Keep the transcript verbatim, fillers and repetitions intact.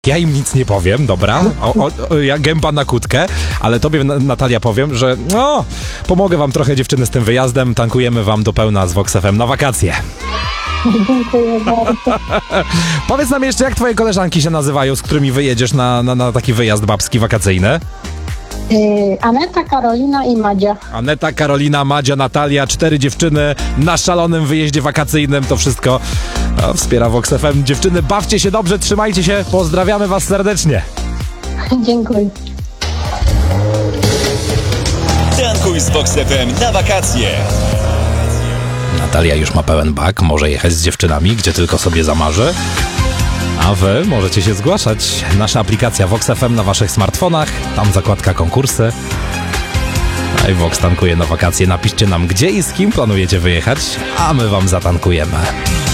Ja im nic nie powiem, dobra? O, o, o, ja gęba na kłódkę, ale tobie, Natalia, powiem, że no, pomogę wam trochę, dziewczyny, z tym wyjazdem. Tankujemy wam do pełna z Vox F M na wakacje. Dziękuję bardzo. Powiedz nam jeszcze, jak twoje koleżanki się nazywają, z którymi wyjedziesz na, na, na taki wyjazd babski wakacyjny? Yy, Aneta, Karolina i Madzia. Aneta, Karolina, Madzia, Natalia, cztery dziewczyny na szalonym wyjeździe wakacyjnym. To wszystko no, wspiera Vox F M. Dziewczyny, bawcie się dobrze, trzymajcie się, pozdrawiamy was serdecznie. Dziękuję. Tankuj z Vox F M na wakacje. Natalia już ma pełen bak, może jechać z dziewczynami, gdzie tylko sobie zamarzy. A wy możecie się zgłaszać. Nasza aplikacja Vox F M na waszych smartfonach, tam zakładka konkursy. A i Vox tankuje na wakacje. Napiszcie nam, gdzie i z kim planujecie wyjechać, a my wam zatankujemy.